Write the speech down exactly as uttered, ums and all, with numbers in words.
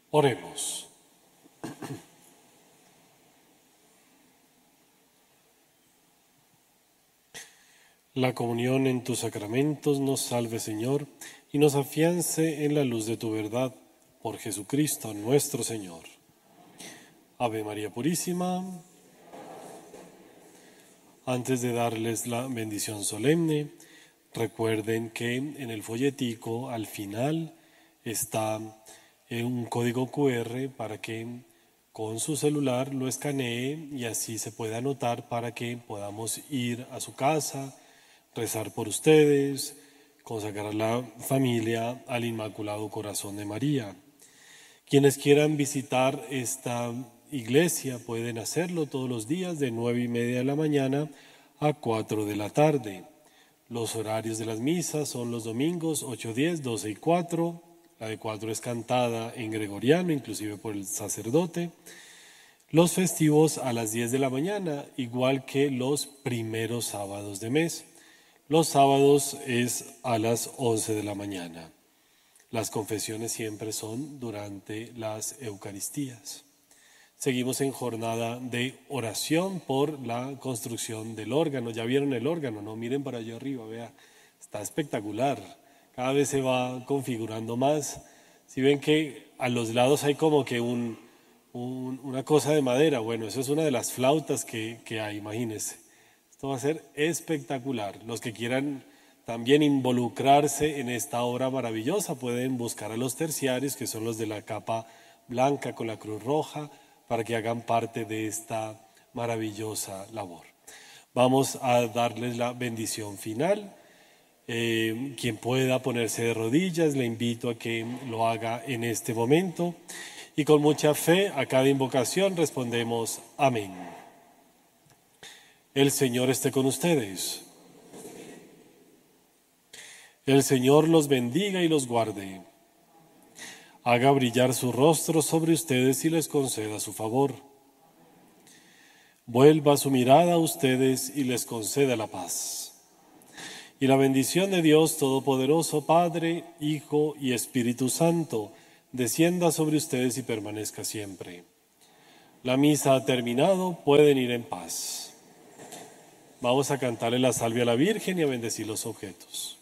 Oremos. La comunión en tus sacramentos nos salve, Señor, y nos afiance en la luz de tu verdad. Por Jesucristo nuestro Señor. Ave María Purísima. Antes de darles la bendición solemne, recuerden que en el folletico al final está un código cu erre para que con su celular lo escanee y así se pueda anotar para que podamos ir a su casa, rezar por ustedes, consagrar a la familia al Inmaculado Corazón de María. Quienes quieran visitar esta iglesia pueden hacerlo todos los días de nueve y media de la mañana a cuatro de la tarde. Los horarios de las misas son los domingos ocho, diez, doce y cuatro. La de cuatro es cantada en gregoriano, inclusive por el sacerdote. Los festivos a las diez de la mañana, igual que los primeros sábados de mes. Los sábados es a las once de la mañana. Las confesiones siempre son durante las Eucaristías. Seguimos en jornada de oración por la construcción del órgano. Ya vieron el órgano, ¿no? Miren para allá arriba, vea, está espectacular. Cada vez se va configurando más. Si ven que a los lados hay como que un, un, una cosa de madera, bueno, eso es una de las flautas que, que hay, imagínense. Esto va a ser espectacular. Los que quieran también involucrarse en esta obra maravillosa pueden buscar a los terciarios, que son los de la capa blanca con la cruz roja, para que hagan parte de esta maravillosa labor. Vamos a darles la bendición final. Eh, quien pueda ponerse de rodillas, le invito a que lo haga en este momento. Y con mucha fe a cada invocación respondemos amén. El Señor esté con ustedes. El Señor los bendiga y los guarde. Haga brillar su rostro sobre ustedes y les conceda su favor. Vuelva su mirada a ustedes y les conceda la paz. Y la bendición de Dios Todopoderoso, Padre, Hijo y Espíritu Santo, descienda sobre ustedes y permanezca siempre. La misa ha terminado, pueden ir en paz. Vamos a cantarle la salve a la Virgen y a bendecir los objetos.